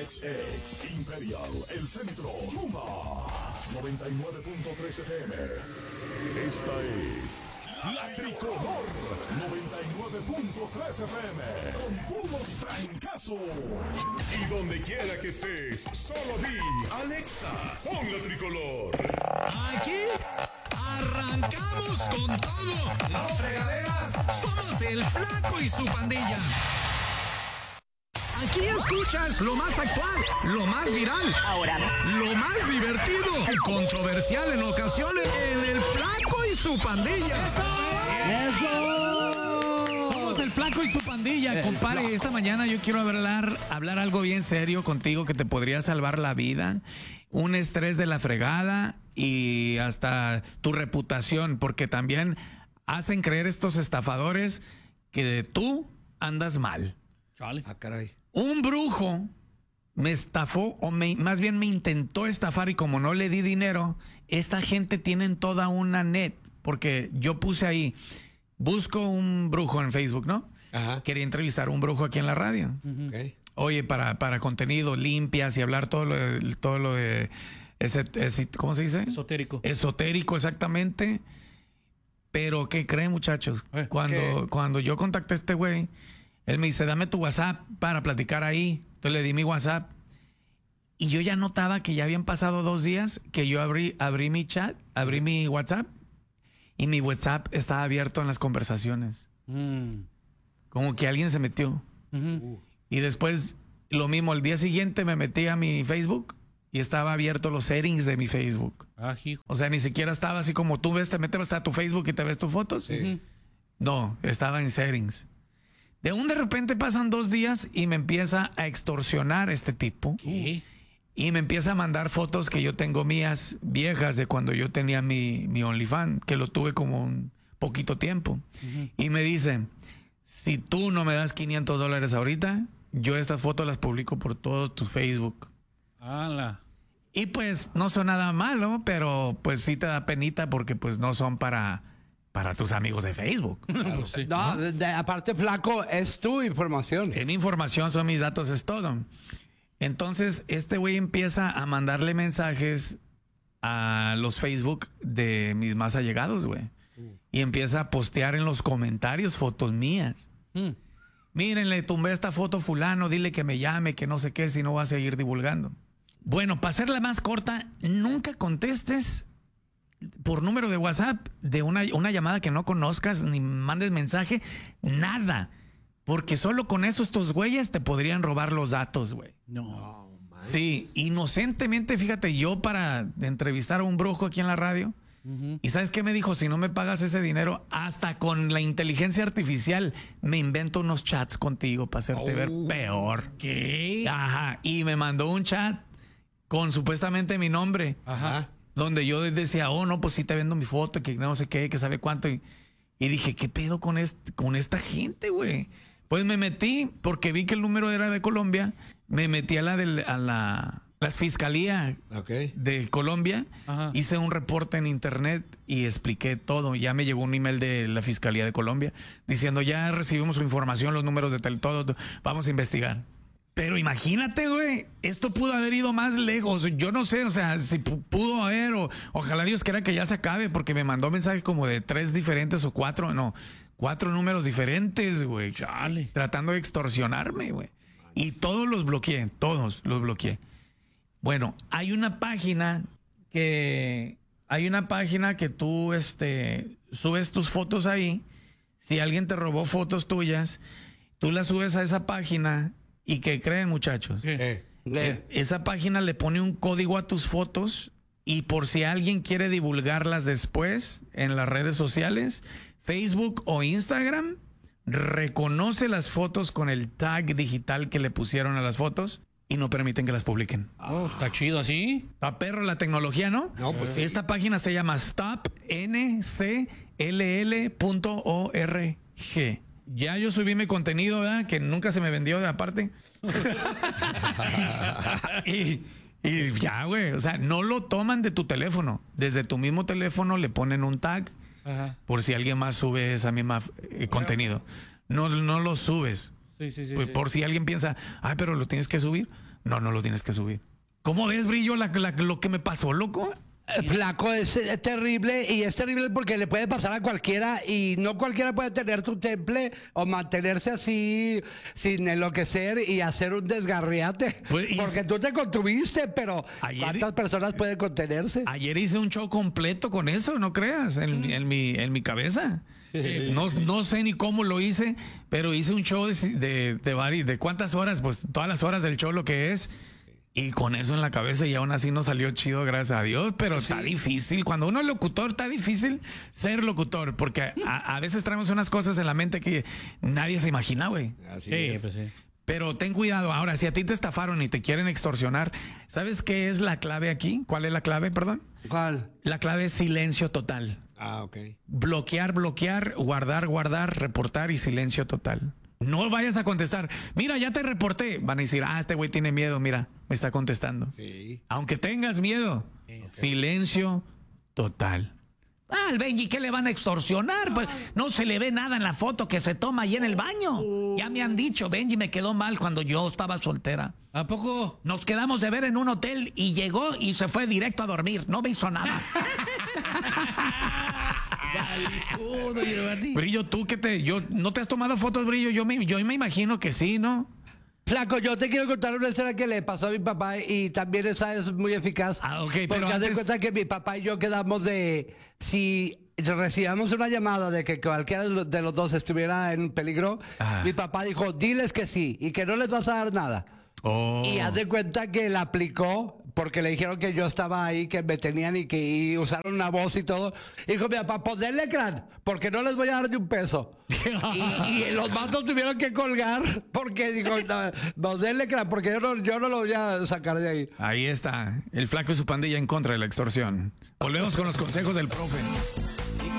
XX Imperial, El Centro, Yuma, 99.3 FM. Esta es La Tricolor, 99.3 FM, con puros trancazos. Y donde quiera que estés, solo di, Alexa, pon La Tricolor. Aquí arrancamos con todo. No fregaderas, somos el Flaco y su pandilla. Aquí escuchas lo más actual, lo más viral, ahora lo más divertido y controversial en ocasiones en el Flaco y su pandilla. ¡Eso! Somos el Flaco y su pandilla, compadre. Esta mañana yo quiero hablar algo bien serio contigo que te podría salvar la vida. Un estrés de la fregada y hasta tu reputación, porque también hacen creer estos estafadores que tú andas mal. Chale. Ah, caray. Un brujo me estafó, más bien me intentó estafar, y como no le di dinero, esta gente tienen toda una net, porque yo puse ahí, busco un brujo en Facebook, ¿no? Ajá. Quería entrevistar a un brujo aquí en la radio. Okay. Oye, para contenido, limpias y hablar todo lo de ese, ¿cómo se dice? Esotérico. Esotérico, exactamente. Pero, ¿qué creen, muchachos? Cuando yo contacté a este güey, él me dice, dame tu WhatsApp para platicar ahí. Entonces le di mi WhatsApp. Y yo ya notaba que ya habían pasado 2 días que yo abrí mi chat, abrí mi WhatsApp, y mi WhatsApp estaba abierto en las conversaciones. Como que alguien se metió. Y después, lo mismo, el día siguiente me metí a mi Facebook y estaba abierto los settings de mi Facebook. O sea, ni siquiera estaba así como tú ves, te metes a tu Facebook y te ves tus fotos. Sí. No, estaba en settings. De repente pasan 2 días y me empieza a extorsionar este tipo. ¿Qué? Y me empieza a mandar fotos que yo tengo mías viejas de cuando yo tenía mi OnlyFans, que lo tuve como un poquito tiempo. Y me dice, si tú no me das $500 ahorita, yo estas fotos las publico por todo tu Facebook. ¡Hala! Y pues no son nada malo, pero pues sí te da penita porque pues no son para tus amigos de Facebook. Claro, sí. No, aparte, Flaco, es tu información. En información son mis datos, es todo. Entonces, este güey empieza a mandarle mensajes a los Facebook de mis más allegados, güey. Y empieza a postear en los comentarios fotos mías. Miren, le tumbé esta foto a fulano, dile que me llame, que no sé qué, si no va a seguir divulgando. Bueno, para hacerla más corta, nunca contestes por número de WhatsApp de una llamada que no conozcas, ni mandes mensaje, nada. Porque solo con eso estos güeyes te podrían robar los datos, güey. No. Sí, inocentemente, fíjate, yo para entrevistar a un brujo aquí en la radio, ¿y sabes qué me dijo? Si no me pagas ese dinero, hasta con la inteligencia artificial me invento unos chats contigo para hacerte ver peor. ¿Qué? Ajá, y me mandó un chat con supuestamente mi nombre. Ajá. Donde yo decía, oh, no, pues sí te vendo mi foto, que no sé qué, que sabe cuánto. Y dije, ¿qué pedo con esta gente, güey? Pues me metí, porque vi que el número era de Colombia, me metí a la fiscalía de Colombia, hice un reporte en internet y expliqué todo. Ya me llegó un email de la fiscalía de Colombia diciendo, ya recibimos su información, los números de todo, vamos a investigar. Pero imagínate, güey, esto pudo haber ido más lejos. Yo no sé, o sea, si pudo haber, ojalá Dios quiera que ya se acabe, porque me mandó mensajes como de 3 diferentes o 4 números diferentes, güey. Chale. Tratando de extorsionarme, güey. Y todos los bloqueé. Bueno, hay una página que tú, subes tus fotos ahí. Si alguien te robó fotos tuyas, tú las subes a esa página. ¿Y qué creen, muchachos? Esa página le pone un código a tus fotos, y por si alguien quiere divulgarlas después en las redes sociales, Facebook o Instagram, reconoce las fotos con el tag digital que le pusieron a las fotos y no permiten que las publiquen. Está chido así. Está perro la tecnología, ¿no? No, pues sí. Esta página se llama stopncll.org. Ya yo subí mi contenido, ¿verdad? Que nunca se me vendió de aparte. y ya, güey. O sea, no lo toman de tu teléfono. Desde tu mismo teléfono le ponen un tag por si alguien más sube esa misma contenido. No lo subes. Sí. Pues por si alguien piensa, pero lo tienes que subir. No lo tienes que subir. ¿Cómo ves, Brillo, lo que me pasó, loco? Flaco, es terrible y es terrible porque le puede pasar a cualquiera y no cualquiera puede tener tu temple o mantenerse así sin enloquecer y hacer un desgarriate. Pues, porque tú te contuviste, pero ¿cuántas personas pueden contenerse? Ayer hice un show completo con eso, no creas, en mi cabeza. No sé ni cómo lo hice, pero hice un show de cuántas horas, pues todas las horas del show lo que es. Y con eso en la cabeza y aún así no salió chido, gracias a Dios, pero está difícil. Cuando uno es locutor, está difícil ser locutor, porque a veces traemos unas cosas en la mente que nadie se imagina, güey. Así es. Pues sí. Pero ten cuidado. Ahora, si a ti te estafaron y te quieren extorsionar, ¿sabes qué es la clave aquí? ¿Cuál es la clave, perdón? ¿Cuál? La clave es silencio total. Ok. Bloquear, guardar, reportar y silencio total. No vayas a contestar. Mira, ya te reporté. Van a decir, este güey tiene miedo, mira, me está contestando. Sí. Aunque tengas miedo, silencio total. Al Benji, ¿qué le van a extorsionar? Pues no se le ve nada en la foto que se toma ahí en el baño. Ya me han dicho, Benji me quedó mal cuando yo estaba soltera. ¿A poco? Nos quedamos de ver en un hotel y llegó y se fue directo a dormir. No me hizo nada. Brillo, tú ¿no te has tomado fotos, Brillo? Yo me imagino que sí, ¿no? Flaco, yo te quiero contar una historia que le pasó a mi papá y también esa es muy eficaz. Ok, porque pero haz de cuenta que mi papá y yo quedamos de si recibíamos una llamada de que cualquiera de los dos estuviera en peligro, mi papá dijo, diles que sí y que no les vas a dar nada. Oh. Y haz de cuenta que la aplicó porque le dijeron que yo estaba ahí, que me tenían y usaron una voz y todo. Dijo mi papá, pues denle crán, porque no les voy a dar ni un peso. y los vatos tuvieron que colgar porque dijo, no denle crán, porque yo no lo voy a sacar de ahí. Ahí está, el Flaco y su pandilla en contra de la extorsión. Volvemos con los consejos del profe.